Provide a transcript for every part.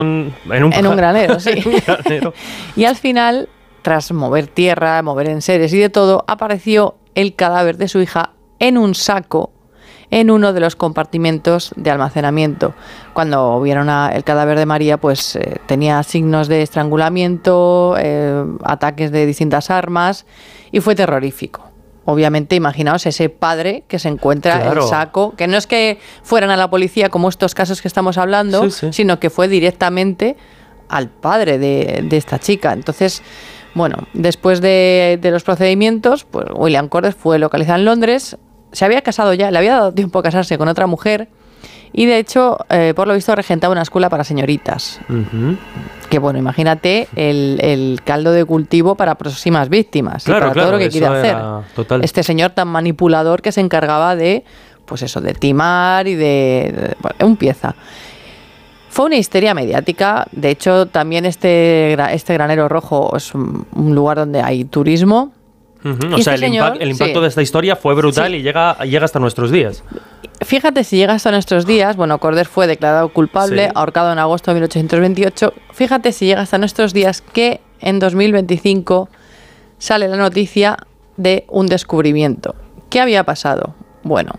En un granero, sí. En un granero. Y al final, tras mover tierra, mover enseres y de todo, apareció el cadáver de su hija en un saco en uno de los compartimentos de almacenamiento. Cuando vieron el cadáver de María, pues tenía signos de estrangulamiento, ataques de distintas armas, y fue terrorífico. Obviamente, imaginaos ese padre que se encuentra el saco, que no es que fueran a la policía como estos casos que estamos hablando, sino que fue directamente al padre de esta chica. Entonces, bueno, después de los procedimientos, pues William Corder fue localizado en Londres. Se había casado ya, le había dado tiempo a casarse con otra mujer y de hecho, por lo visto, regentaba una escuela para señoritas. Uh-huh. Que bueno, imagínate el caldo de cultivo para próximas víctimas, claro, y para todo lo que quiere hacer. Total. Este señor tan manipulador que se encargaba de, pues eso, de timar y de un pieza. Fue una histeria mediática. De hecho, también este granero rojo es un lugar donde hay turismo. Uh-huh. O sea, el impacto de esta historia fue brutal y llega hasta nuestros días. Fíjate si llega hasta nuestros días. Bueno, Corder fue declarado culpable, ahorcado en agosto de 1828. Fíjate si llega hasta nuestros días que en 2025 sale la noticia de un descubrimiento. ¿Qué había pasado? Bueno,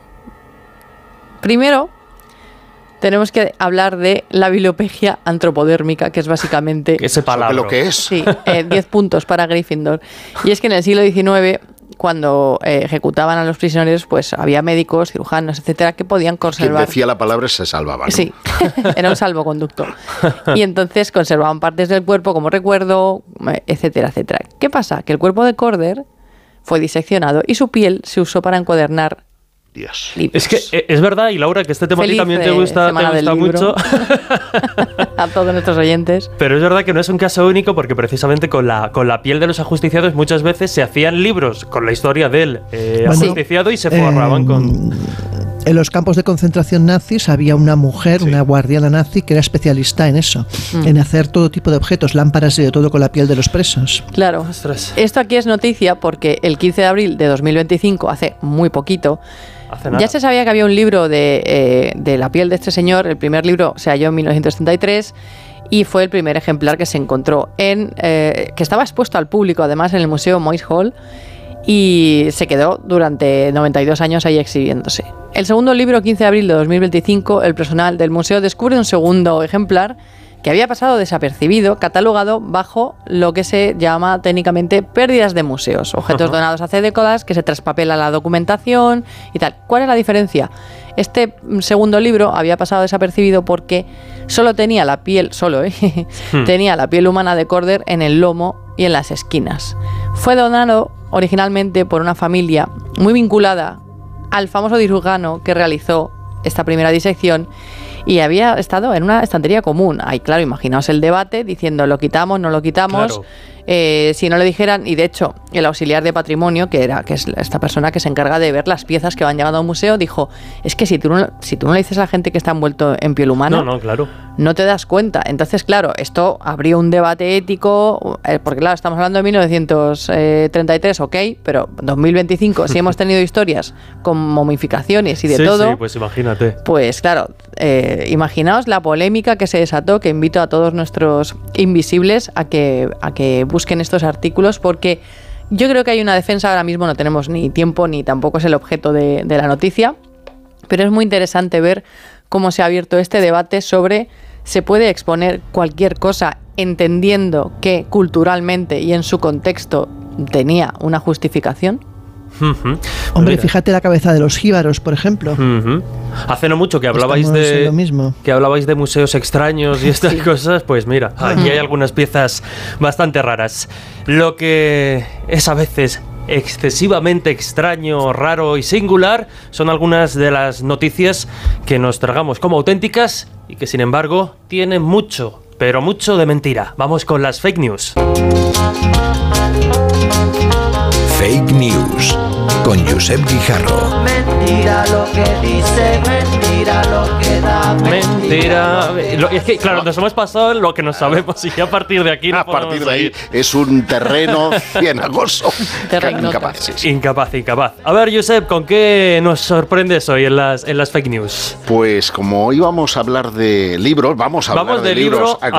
primero tenemos que hablar de la bibliopegia antropodérmica, que es básicamente... ¿Qué palabra? ¿Lo que es? Sí, 10 puntos para Gryffindor. Y es que en el siglo XIX, cuando ejecutaban a los prisioneros, pues había médicos, cirujanos, etcétera, que podían conservar... Quien decía la palabra se salvaba, ¿no? Sí, era un salvoconducto. Y entonces conservaban partes del cuerpo como recuerdo, etcétera, etcétera. ¿Qué pasa? Que el cuerpo de Corder fue diseccionado y su piel se usó para encuadernar. Dios. Libros. Es que es verdad, y Laura, que este tema a ti también te gusta mucho. A todos nuestros oyentes. Pero es verdad que no es un caso único, porque precisamente con la piel de los ajusticiados muchas veces se hacían libros con la historia del ajusticiado y se forraban con... En los campos de concentración nazis había una mujer, una guardiana nazi, que era especialista en eso, en hacer todo tipo de objetos, lámparas y de todo con la piel de los presos. Claro. Ostras. Esto aquí es noticia porque el 15 de abril de 2025, hace muy poquito, ya se sabía que había un libro de la piel de este señor. El primer libro se halló en 1933 y fue el primer ejemplar que se encontró que estaba expuesto al público, además, en el Museo Moyes Hall, y se quedó durante 92 años ahí exhibiéndose. El segundo libro, 15 de abril de 2025, el personal del museo descubre un segundo ejemplar que había pasado desapercibido, catalogado bajo lo que se llama técnicamente pérdidas de museos, objetos donados hace décadas que se traspapela la documentación y tal. ¿Cuál es la diferencia? Este segundo libro había pasado desapercibido porque solo tenía la piel, tenía la piel humana de Corder en el lomo y en las esquinas. Fue donado originalmente por una familia muy vinculada al famoso cirujano que realizó esta primera disección, y había estado en una estantería común. Ahí, claro, imaginaos el debate diciendo, ¿lo quitamos, no lo quitamos? Claro. Si no le dijeran, y de hecho el auxiliar de patrimonio, que es esta persona que se encarga de ver las piezas que van llegando a un museo, dijo, es que si tú no le dices a la gente que está envuelto en piel humana, claro, no te das cuenta. Entonces, claro, esto abrió un debate ético, porque claro, estamos hablando de 1933, ok, pero 2025, si hemos tenido historias con momificaciones y de todo. Sí, pues imagínate. Pues claro, imaginaos la polémica que se desató, que invito a todos nuestros invisibles a que busquen estos artículos, porque yo creo que hay una defensa. Ahora mismo no tenemos ni tiempo ni tampoco es el objeto de la noticia, pero es muy interesante ver cómo se ha abierto este debate sobre se puede exponer cualquier cosa entendiendo que culturalmente y en su contexto tenía una justificación. Uh-huh. Hombre, fíjate la cabeza de los jíbaros, por ejemplo. Uh-huh. Hace no mucho que hablabais de museos extraños y estas cosas, pues mira, aquí hay algunas piezas bastante raras. Lo que es a veces excesivamente extraño, raro y singular son algunas de las noticias que nos tragamos como auténticas y que sin embargo tienen mucho, pero mucho de mentira. Vamos con las fake news. Fake News con Josep Guijarro. Mentira lo que dice, mentira lo que da. Mentira. Es que, claro, nos hemos pasado lo que nos sabemos y a partir de aquí no podemos partir de ahí seguir. Es un terreno ciengoso. Incapaz. Incapaz. A ver, Josep, ¿con qué nos sorprendes hoy en las fake news? Pues como íbamos a hablar de libros, vamos a hablar de libros. A